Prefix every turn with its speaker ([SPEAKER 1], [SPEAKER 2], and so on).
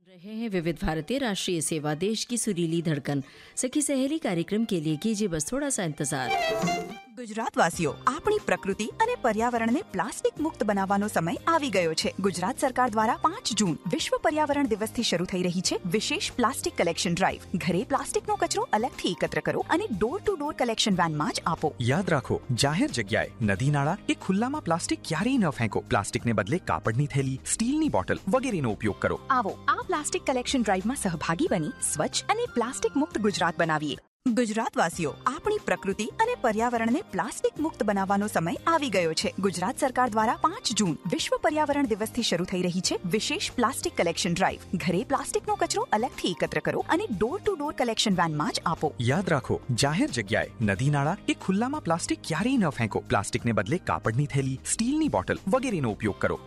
[SPEAKER 1] रहे हैं विविध भारतीय राष्ट्रीय सेवा देश की सुरीली धड़कन सखी सहेली कार्यक्रम के लिए कीजिए बस थोड़ा सा इंतजार।
[SPEAKER 2] ગુજરાતવાસીઓ આપણી પ્રકૃતિ અને પર્યાવરણને પ્લાસ્ટિક મુક્ત બનાવવાનો સમય આવી ગયો છે। ગુજરાત સરકાર દ્વારા 5 જૂન વિશ્વ પર્યાવરણ દિવસથી શરૂ થઈ રહી છે વિશેષ પ્લાસ્ટિક કલેક્શન ડ્રાઈવ। ઘરે પ્લાસ્ટિકનો કચરો અલગથી એકત્ર કરો અને ડોર ટુ ડોર કલેક્શન વેનમાં જ આપો।
[SPEAKER 3] યાદ રાખો, જાહેર જગ્યાએ નદી નાળા કે ખુલ્લામાં પ્લાસ્ટિક ક્યારેય ન ફેંકો। પ્લાસ્ટિકને બદલે કાપડની થેલી, સ્ટીલની બોટલ વગેરેનો ઉપયોગ કરો।
[SPEAKER 2] આવો આ પ્લાસ્ટિક કલેક્શન ડ્રાઈવમાં સહભાગી બની સ્વચ્છ અને પ્લાસ્ટિક મુક્ત ગુજરાત બનાવીએ। ગુજરાતવાસીઓ આપણી પ્રકૃતિ અને પર્યાવરણને પ્લાસ્ટિક મુક્ત બનાવવાનો સમય આવી ગયો છે। ગુજરાત સરકાર દ્વારા 5 જૂન વિશ્વ પર્યાવરણ દિવસથી શરૂ થઈ રહી છે વિશેષ પ્લાસ્ટિક કલેક્શન ડ્રાઈવ। ઘરે પ્લાસ્ટિકનો કચરો અલગથી એકત્ર કરો અને ડોર ટુ ડોર કલેક્શન વેનમાં જ આપો।
[SPEAKER 3] યાદ રાખો, જાહેર જગ્યાએ નદી નાળા કે ખુલ્લામાં પ્લાસ્ટિક ક્યારેય ન ફેંકો। પ્લાસ્ટિકને બદલે કાપડની થેલી, સ્ટીલની બોટલ વગેરેનો ઉપયોગ કરો।